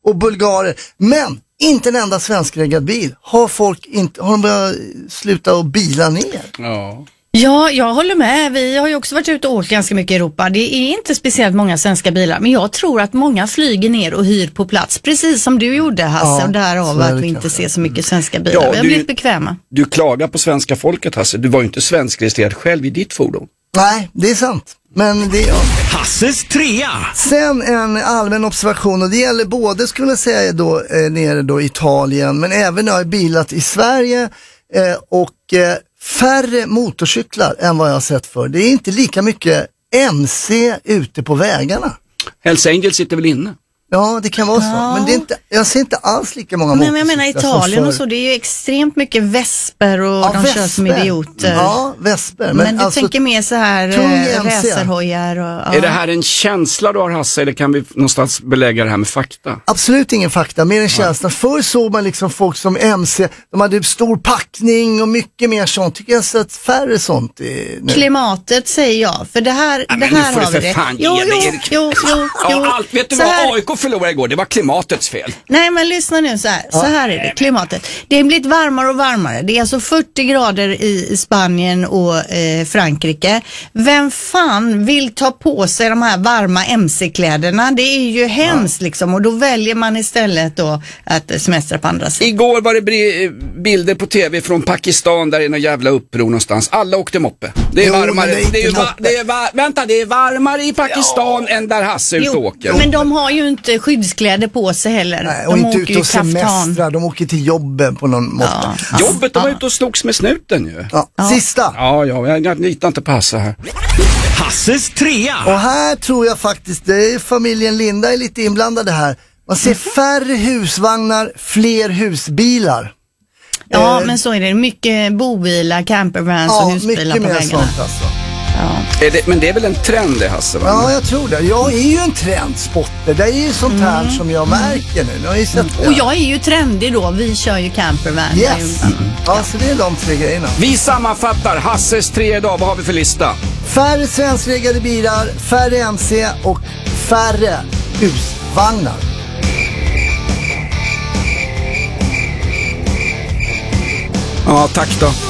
och bulgarer. Men inte en enda svenskreggad bil. Har de börjat sluta att bila ner? Ja. Ja, jag håller med. Vi har ju också varit ute och åkt ganska mycket i Europa. Det är inte speciellt många svenska bilar, men jag tror att många flyger ner och hyr på plats, precis som du gjorde, Hasse, och därav att vi inte ser så mycket svenska bilar. Ja, vi har blivit bekväma. Du klagar på svenska folket, Hasse. Du var ju inte svenskregistrerad själv i ditt fordon. Nej, det är sant. Men det är Hasses trea. Sen en allmän observation, och det gäller både, skulle jag säga då, nere då i Italien, men även när jag har bilat i Sverige och färre motorcyklar än vad jag har sett för. Det är inte lika mycket MC ute på vägarna. Hells Angels sitter väl inne? Ja, det kan vara så. Men det är inte, jag ser inte alls lika många motorcyklar. Men jag menar Italien och så, det är ju extremt mycket vesper och de kör som idioter. Ja, vesper. Men du alltså, tänker mer så här racerhojar och... Ja. Är det här en känsla du har, Hasse, eller kan vi någonstans belägga det här med fakta? Absolut ingen fakta, mer än känslan. Förr såg man liksom folk som MC, de hade stor packning och mycket mer sånt. Tycker jag sett färre sånt nu. Klimatet säger jag, för det här, det här har vi det. Jo. Allt, vet du vad AIK förlorade igår? Det var klimatets fel. Nej, men lyssna nu så här. Så här är det, klimatet. Det har blivit varmare och varmare. Det är alltså 40 grader i Spanien och Frankrike. Vem fan vill ta på sig de här varma MC-kläderna? Det är ju hemskt liksom, och då väljer man istället då att semestra på andra sidan. Igår var det bilder på tv från Pakistan där det är någon jävla uppror någonstans. Alla åkte moppe. Det är varmare. Vänta, det är varmare i Pakistan än där Hasse ut och åker. Men de har ju inte skyddskläder på sig heller. Nej, och inte ute och semestrar. De åker till jobben på någon mått. Jobbet, de var ute och slogs med snuten ju. Sista. Ja, jag litar inte på Hasse här. Hasses trea. Och här tror jag faktiskt, familjen Linda är lite inblandade här. Man ser färre husvagnar, fler husbilar. Ja, men så är det. Mycket bobilar, campervans och husbilar på vägarna. Sånt alltså. Men det är väl en trend det, Hasse? Va? Ja, jag tror det. Jag är ju en trendspotter. Det är ju sånt här som jag märker nu. Jag har ju sett och jag är ju trendig då. Vi kör ju campervan. Yes. Ja, så det är de tre grejerna. Vi sammanfattar Hasses 3 idag. Vad har vi för lista? Färre svenskreggade bilar, färre MC och färre husvagnar. Ja, tack då.